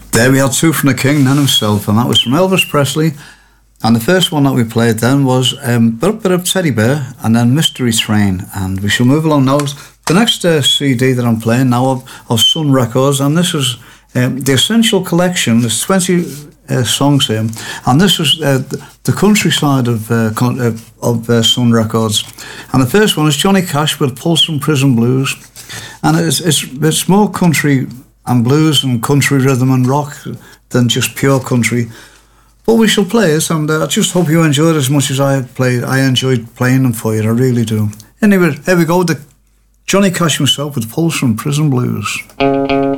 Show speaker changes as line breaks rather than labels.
There we had two from the King then himself, and that was from Elvis Presley. And the first one that we played then was Bit of Teddy Bear, and then Mystery Train. And we shall move along now. The next CD that I'm playing now of Sun Records, and this is the Essential Collection. There's 20 songs here, and this is the countryside of Sun Records. And the first one is Johnny Cash with Folsom Prison Blues, and it's more country and blues and country rhythm and rock than just pure country. But we shall play it, and I just hope you enjoy it as much as I played. I enjoyed playing them for you, I really do. Anyway, here we go, the Johnny Cash himself with Folsom Prison Blues.